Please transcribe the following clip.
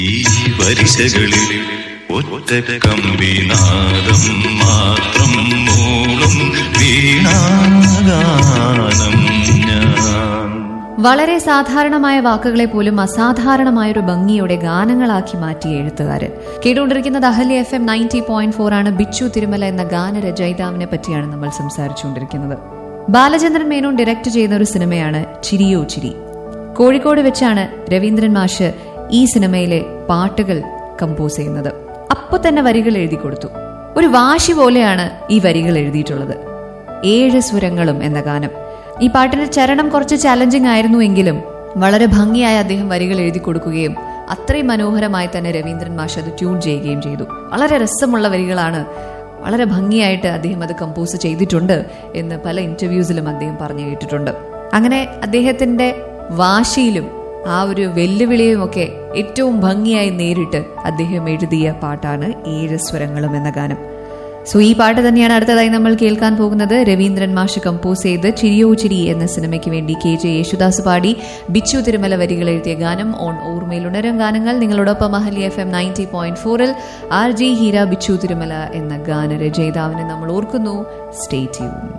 ഈ വരിശകളിൽ ഒറ്റ കമ്പിനാദം മാത്രം മൂളും വീണാഗാനം ഞാൻ. വളരെ സാധാരണമായ വാക്കുകളെ പോലും അസാധാരണമായൊരു ഭംഗിയോടെ ഗാനങ്ങളാക്കി മാറ്റിയ എഴുത്തുകാരൻ. കേട്ടുകൊണ്ടിരിക്കുന്നത് അഹല്യ FM 90.4 ആണ്. ബിച്ചു തിരുമല എന്ന ഗാനരചയിതാവിനെ പറ്റിയാണ് നമ്മൾ സംസാരിച്ചുകൊണ്ടിരിക്കുന്നത്. ബാലചന്ദ്രൻ മേനോൻ ഡയറക്ട് ചെയ്യുന്ന ഒരു സിനിമയാണ് ചിരിയോ ചിരി. കോഴിക്കോട് വെച്ചാണ് രവീന്ദ്രൻ മാഷ് ഈ സിനിമയിലെ പാട്ടുകൾ കമ്പോസ് ചെയ്യുന്നത്. അപ്പൊ തന്നെ വരികൾ എഴുതി കൊടുത്തു. ഒരു വാശി പോലെയാണ് ഈ വരികൾ എഴുതിയിട്ടുള്ളത്. 7 സ്വരങ്ങളും എന്ന ഗാനം. ഈ പാട്ടിന്റെ ചരണം കുറച്ച് ചാലഞ്ചിങ് ആയിരുന്നു എങ്കിലും വളരെ ഭംഗിയായി അദ്ദേഹം വരികൾ എഴുതി കൊടുക്കുകയും അത്രയും മനോഹരമായി തന്നെ രവീന്ദ്രൻ മാഷ് അത് ട്യൂൺ ചെയ്യുകയും ചെയ്തു. വളരെ രസമുള്ള വരികളാണ്. വളരെ ഭംഗിയായിട്ട് അദ്ദേഹം അത് കമ്പോസ് ചെയ്തിട്ടുണ്ട് എന്ന് പല ഇന്റർവ്യൂസിലും അദ്ദേഹം പറഞ്ഞു കേട്ടിട്ടുണ്ട്. അങ്ങനെ അദ്ദേഹത്തിന്റെ വാശിയിലും ആ ഒരു വെല്ലുവിളിയും ഒക്കെ ഏറ്റവും ഭംഗിയായി നേരിട്ട് അദ്ദേഹം എഴുതിയ പാട്ടാണ് 7 സ്വരങ്ങളും എന്ന ഗാനം. സോ ഈ പാട്ട് തന്നെയാണ് അടുത്തതായി നമ്മൾ കേൾക്കാൻ പോകുന്നത്. രവീന്ദ്രൻ മാഷ് കമ്പോസ് ചെയ്ത് ചിരിയോ ചിരി എന്ന സിനിമയ്ക്ക് വേണ്ടി KJ യേശുദാസ് പാടി ബിച്ചു തിരുമല വരികൾ എഴുതിയ ഗാനം ഓൺ ഓർമ്മയിൽ ഉണരും ഗാനങ്ങൾ. നിങ്ങളോടൊപ്പം അഹല്യ FM 90.4-ൽ RJ ഹീര ബിച്ചു തിരുമല എന്ന ഗാനരചയിതാവിനെ നമ്മൾ ഓർക്കുന്നു. Stay tuned.